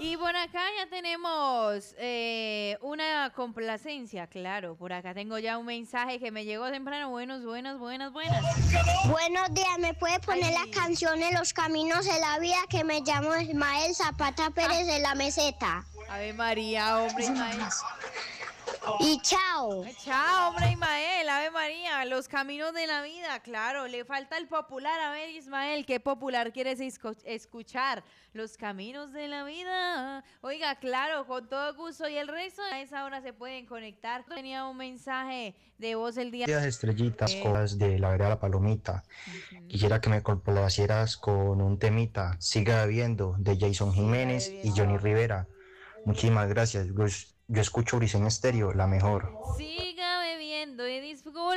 Y por acá ya tenemos una complacencia, claro. Por acá tengo ya un mensaje que me llegó temprano. Buenas. Buenos días, ¿me puede poner la canción de Los Caminos de la Vida? Que me llamo Ismael Zapata Pérez de la Meseta. Ave María, hombre Ismael. Y chao. Chao, hombre Ismael, Ave María, Los Caminos de la Vida, claro, le falta el popular. A ver, Ismael, ¿qué popular quieres escuchar? Los Caminos de la Vida. Oiga, claro, con todo gusto. Y el resto a esa hora se pueden conectar. Tenía un mensaje de voz el día. Estrellitas, cosas de la vereda La Palomita. Quisiera que me complacieras con un temita, Siga Bebiendo, de Jason Jiménez y Johnny Rivera. Muchísimas gracias. Yo escucho Briseño Estéreo, la mejor. Siga bebiendo y disfrutando.